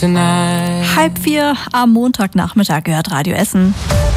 3:30 am Montagnachmittag gehört Radio Essen.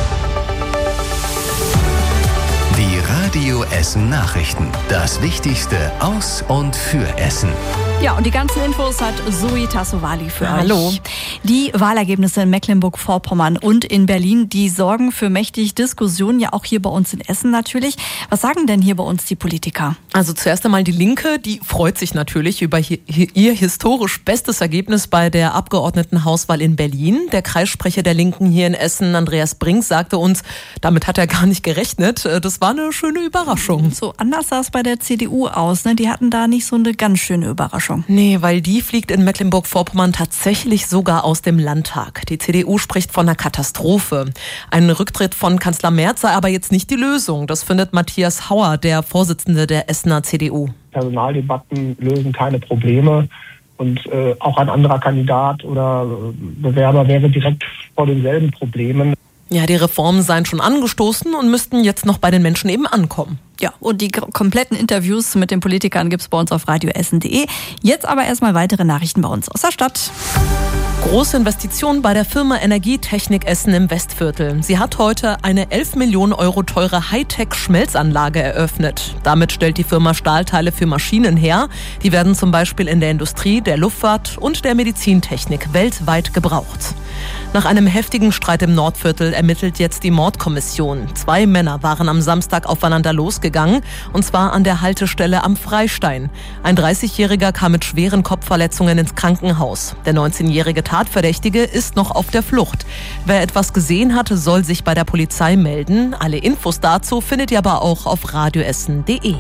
Die Radio Essen Nachrichten. Das Wichtigste aus und für Essen. Ja, und die ganzen Infos hat Zoe Tassovali für euch. Hallo. Die Wahlergebnisse in Mecklenburg-Vorpommern und in Berlin, die sorgen für mächtig Diskussionen, ja auch hier bei uns in Essen natürlich. Was sagen denn hier bei uns die Politiker? Also zuerst einmal die Linke, die freut sich natürlich über ihr historisch bestes Ergebnis bei der Abgeordnetenhauswahl in Berlin. Der Kreissprecher der Linken hier in Essen, Andreas Brink, sagte uns, damit hat er gar nicht gerechnet. Das war eine schöne Überraschung. So anders sah es bei der CDU aus, ne? Die hatten da nicht so eine ganz schöne Überraschung. Nee, weil die fliegt in Mecklenburg-Vorpommern tatsächlich sogar aus dem Landtag. Die CDU spricht von einer Katastrophe. Ein Rücktritt von Kanzler Merz sei aber jetzt nicht die Lösung. Das findet Matthias Hauer, der Vorsitzende der Essener CDU. Personaldebatten lösen keine Probleme. Und auch ein anderer Kandidat oder Bewerber wäre direkt vor denselben Problemen. Ja, die Reformen seien schon angestoßen und müssten jetzt noch bei den Menschen eben ankommen. Ja, und die kompletten Interviews mit den Politikern gibt's bei uns auf radioessen.de. Jetzt aber erstmal weitere Nachrichten bei uns aus der Stadt. Große Investition bei der Firma Energietechnik Essen im Westviertel. Sie hat heute eine 11 Millionen Euro teure Hightech-Schmelzanlage eröffnet. Damit stellt die Firma Stahlteile für Maschinen her. Die werden zum Beispiel in der Industrie, der Luftfahrt und der Medizintechnik weltweit gebraucht. Nach einem heftigen Streit im Nordviertel ermittelt jetzt die Mordkommission. 2 Männer waren am Samstag aufeinander losgegangen, und zwar an der Haltestelle am Freistein. Ein 30-Jähriger kam mit schweren Kopfverletzungen ins Krankenhaus. Der 19-jährige Tatverdächtige ist noch auf der Flucht. Wer etwas gesehen hat, soll sich bei der Polizei melden. Alle Infos dazu findet ihr aber auch auf radioessen.de.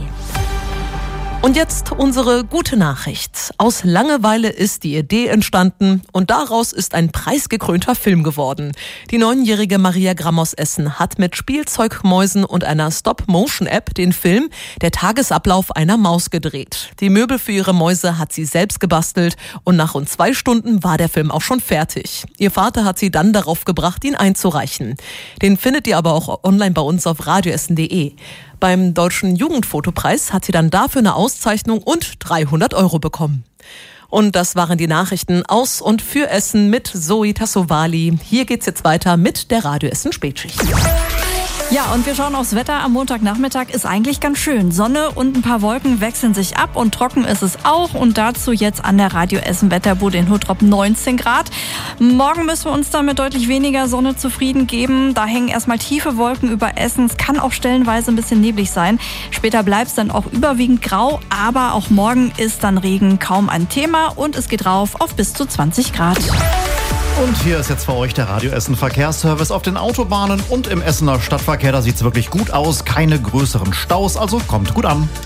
Und jetzt unsere gute Nachricht. Aus Langeweile ist die Idee entstanden und daraus ist ein preisgekrönter Film geworden. Die 9-jährige Maria Gramm aus Essen hat mit Spielzeugmäusen und einer Stop-Motion-App den Film Der Tagesablauf einer Maus gedreht. Die Möbel für ihre Mäuse hat sie selbst gebastelt und nach rund 2 Stunden war der Film auch schon fertig. Ihr Vater hat sie dann darauf gebracht, ihn einzureichen. Den findet ihr aber auch online bei uns auf radioessen.de. Beim Deutschen Jugendfotopreis hat sie dann dafür eine Auszeichnung und 300 Euro bekommen. Und das waren die Nachrichten aus und für Essen mit Zoe Tassovali. Hier geht's jetzt weiter mit der Radio Essen Spätschicht. Ja, und wir schauen aufs Wetter am Montagnachmittag. Ist eigentlich ganz schön. Sonne und ein paar Wolken wechseln sich ab und trocken ist es auch. Und dazu jetzt an der Radio Essen Wetterbude in Hottrop 19 Grad. Morgen müssen wir uns dann mit deutlich weniger Sonne zufrieden geben. Da hängen erstmal tiefe Wolken über Essen. Es kann auch stellenweise ein bisschen neblig sein. Später bleibt es dann auch überwiegend grau. Aber auch morgen ist dann Regen kaum ein Thema. Und es geht rauf auf bis zu 20 Grad. Und hier ist jetzt für euch der Radio Essen Verkehrsservice auf den Autobahnen und im Essener Stadtverkehr. Da sieht es wirklich gut aus, keine größeren Staus, also kommt gut an.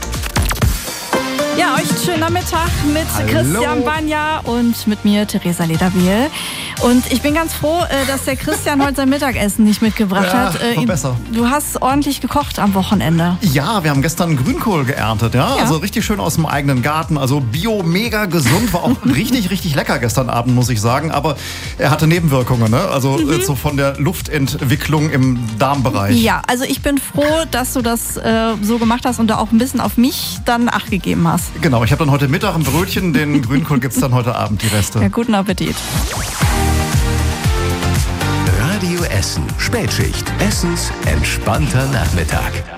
Ja, euch einen schönen Nachmittag mit Christian Banja und mit mir, Theresa Lederbiel. Und ich bin ganz froh, dass der Christian heute sein Mittagessen nicht mitgebracht hat. Besser. Du hast ordentlich gekocht am Wochenende. Ja, wir haben gestern Grünkohl geerntet, ja? Also richtig schön aus dem eigenen Garten. Also bio, mega gesund, war auch richtig, richtig lecker gestern Abend, muss ich sagen. Aber er hatte Nebenwirkungen, ne? Also so von der Luftentwicklung im Darmbereich. Ja, also ich bin froh, dass du das so gemacht hast und da auch ein bisschen auf mich dann Acht gegeben hast. Genau, ich habe dann heute Mittag ein Brötchen, den Grünkohl gibt's dann heute Abend, die Reste. Ja, guten Appetit. Radio Essen Spätschicht. Essens entspannter Nachmittag.